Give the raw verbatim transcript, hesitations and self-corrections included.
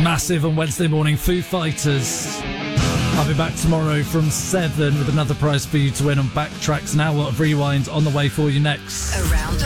Massive on Wednesday morning, Foo Fighters. I'll be back tomorrow from seven with another prize for you to win on Backtracks. An hour of Rewind on the way for you next. Around